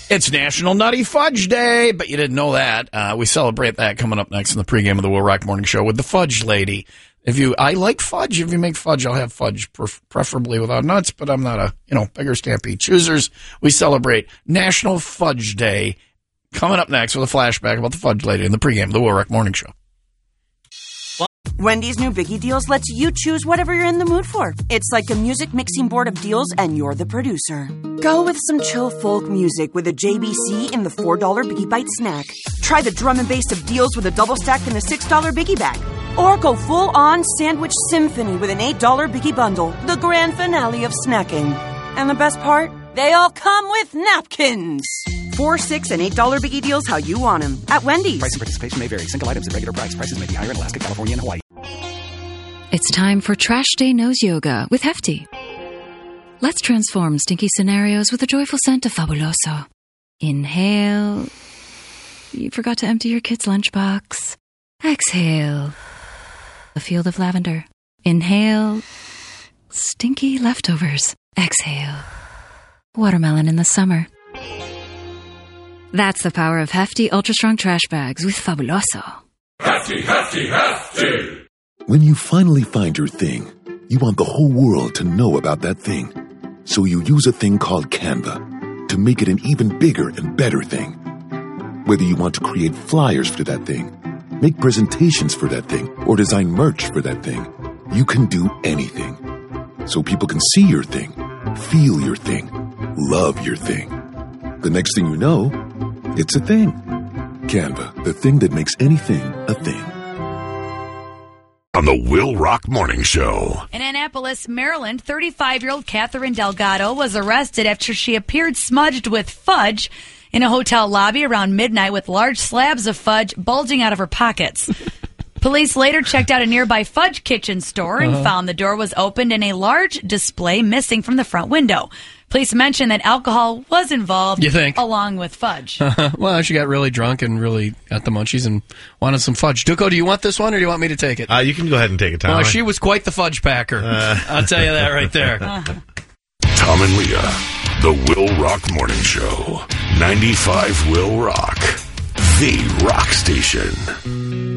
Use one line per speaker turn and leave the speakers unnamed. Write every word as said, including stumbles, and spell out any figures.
It's National Nutty Fudge Day, but you didn't know that. Uh, we celebrate that coming up next in the pregame of the Will Rock Morning Show with the Fudge Lady. If you, I like fudge. If you make fudge, I'll have fudge, pref- preferably without nuts. But I'm not a, you know, beggar stampede choosers. We celebrate National Fudge Day. Coming up next with a flashback about the Fudge Lady in the pregame of the Will Rock Morning Show.
Wendy's new Biggie Deals lets you choose whatever you're in the mood for. It's like a music mixing board of deals, and you're the producer. Go with some chill folk music with a J B C in the four dollar Biggie Bite snack. Try the drum and bass of deals with a double stack in the six dollar Biggie Bag. Or go full-on sandwich symphony with an eight dollar Biggie Bundle, the grand finale of snacking. And the best part? They all come with napkins. Four, six, and eight dollar Biggie Deals how you want them at Wendy's.
Price and participation may vary. Single items at regular price. Prices may be higher in Alaska, California, and Hawaii.
It's time for Trash Day Nose Yoga with Hefty. Let's transform stinky scenarios with a joyful scent of Fabuloso. Inhale. You forgot to empty your kid's lunchbox. Exhale. A field of lavender. Inhale. Stinky leftovers. Exhale. Watermelon in the summer. That's the power of Hefty Ultra Strong Trash Bags with Fabuloso.
Hefty, hefty, hefty!
When you finally find your thing, you want the whole world to know about that thing. So you use a thing called Canva to make it an even bigger and better thing. Whether you want to create flyers for that thing, make presentations for that thing, or design merch for that thing, you can do anything. So people can see your thing, feel your thing, love your thing. The next thing you know, it's a thing. Canva, the thing that makes anything a thing.
On the Will Rock Morning Show.
In Annapolis, Maryland, thirty-five-year-old Catherine Delgado was arrested after she appeared smudged with fudge in a hotel lobby around midnight with large slabs of fudge bulging out of her pockets. Police later checked out a nearby fudge kitchen store and uh-huh. found the door was opened and a large display missing from the front window. Police mentioned that alcohol was involved,
you think?
Along with fudge.
Uh-huh. Well, she got really drunk and really got the munchies and wanted some fudge. Duco, do you want this one or do you want me to take it?
Uh, you can go ahead and take it, Tom.
Well, she was quite the fudge packer. Uh, I'll tell you that right there.
Uh-huh.
Tom and Leah, the Will Rock Morning Show. ninety-five Will Rock, the rock station.